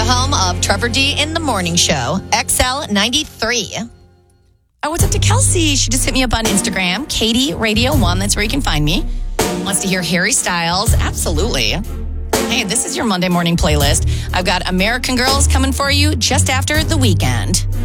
home of Trevor D in the Morning Show, XL 93. Oh, what's up to Kelsey? She just hit me up on Instagram, Katie Radio 1. That's where you can find me. Wants to hear Harry Styles. Absolutely. Hey, this is your Monday morning playlist. I've got American Girls coming for you just after The Weekend.